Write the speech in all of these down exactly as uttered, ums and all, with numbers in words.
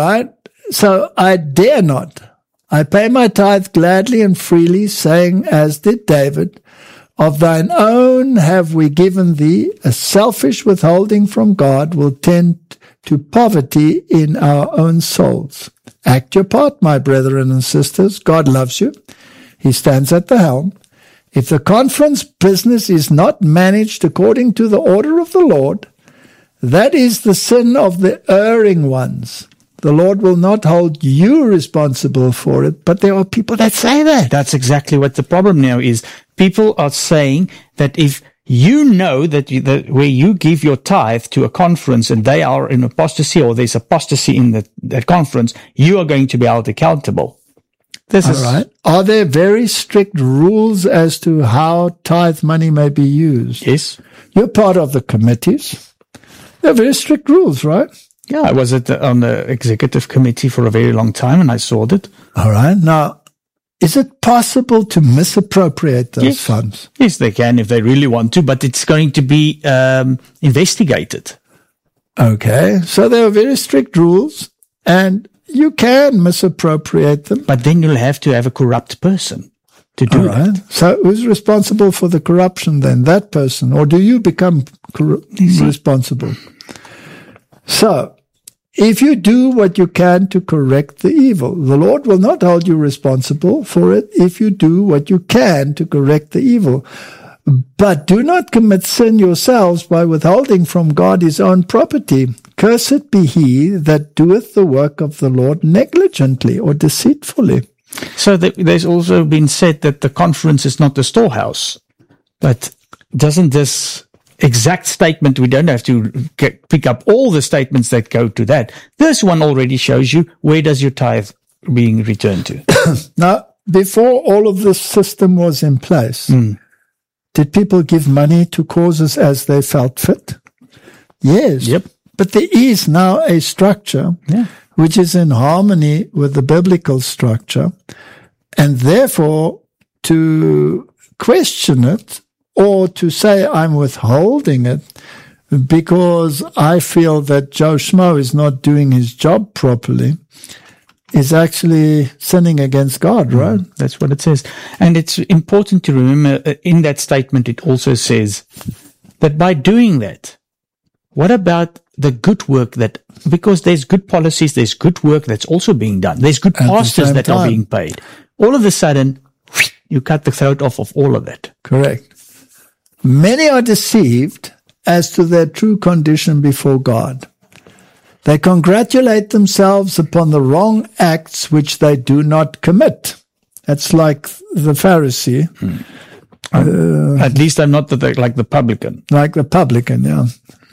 right? So I dare not. I pay my tithe gladly and freely, saying, as did David, of thine own have we given thee. A selfish withholding from God will tend to poverty in our own souls. Act your part, my brethren and sisters. God loves you. He stands at the helm. If the conference business is not managed according to the order of the Lord, that is the sin of the erring ones. The Lord will not hold you responsible for it, but there are people that say that. That's exactly what the problem now is. People are saying that if you know that, you, that where you give your tithe to a conference and they are in apostasy or there's apostasy in the, that conference, you are going to be held accountable. This All is right. Are there very strict rules as to how tithe money may be used? Yes. You're part of the committees. There are very strict rules, right? Yeah, I was at the, on the executive committee for a very long time and I saw that. All right. Now, is it possible to misappropriate those yes. funds? Yes, they can if they really want to, but it's going to be um, investigated. Okay. So there are very strict rules and you can misappropriate them. But then you'll have to have a corrupt person to do All right. that. So who's responsible for the corruption then? That person? Or do you become cor- responsible? So, if you do what you can to correct the evil, the Lord will not hold you responsible for it if you do what you can to correct the evil. But do not commit sin yourselves by withholding from God his own property. Cursed be he that doeth the work of the Lord negligently or deceitfully. So th- there's also been said that the conference is not the storehouse. But doesn't this exact statement, we don't have to get, pick up all the statements that go to that. This one already shows you where does your tithe being returned to. Now, before all of this system was in place, mm. did people give money to causes as they felt fit? Yes. Yep. But there is now a structure yeah. which is in harmony with the biblical structure, and therefore to question it or to say I'm withholding it because I feel that Joe Schmo is not doing his job properly is actually sinning against God, right? Mm, that's what it says. And it's important to remember uh, in that statement it also says that by doing that, what about the good work that, because there's good policies, there's good work that's also being done. There's good At pastors that time. are being paid. All of a sudden, you cut the throat off of all of that. Correct. Many are deceived as to their true condition before God. They congratulate themselves upon the wrong acts which they do not commit. That's like the Pharisee. Hmm. Uh, At least I'm not the, like the publican. Like the publican, yeah.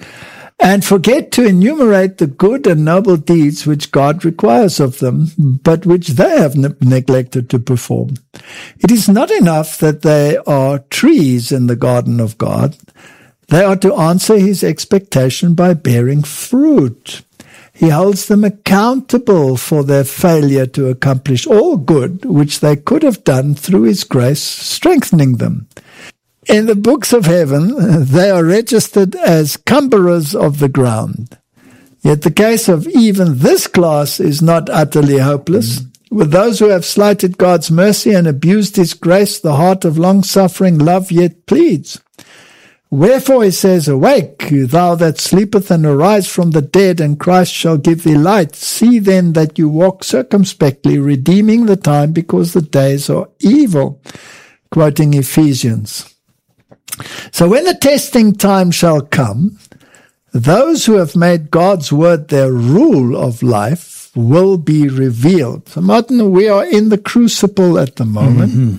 And forget to enumerate the good and noble deeds which God requires of them, but which they have ne- neglected to perform. It is not enough that they are trees in the garden of God. They are to answer his expectation by bearing fruit. He holds them accountable for their failure to accomplish all good which they could have done through his grace, strengthening them. In the books of heaven, they are registered as cumberers of the ground. Yet the case of even this class is not utterly hopeless. Mm. With those who have slighted God's mercy and abused his grace, the heart of long-suffering love yet pleads. Wherefore he says, Awake, thou that sleepeth, and arise from the dead, and Christ shall give thee light. See then that you walk circumspectly, redeeming the time, because the days are evil. Quoting Ephesians. So when the testing time shall come, those who have made God's word their rule of life will be revealed. So Martin, we are in the crucible at the moment. Mm-hmm.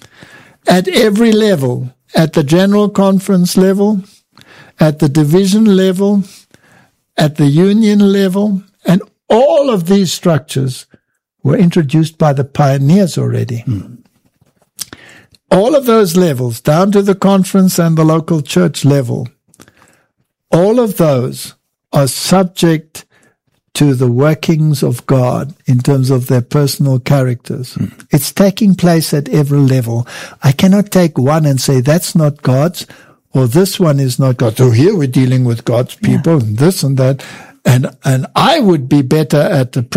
At every level, at the general conference level, at the division level, at the union level, and all of these structures were introduced by the pioneers already. Mm. All of those levels, down to the conference and the local church level, all of those are subject to the workings of God in terms of their personal characters. Mm. It's taking place at every level. I cannot take one and say that's not God's, or this one is not God's. So here we're dealing with God's people, yeah. and this and that. And, and I would be better at the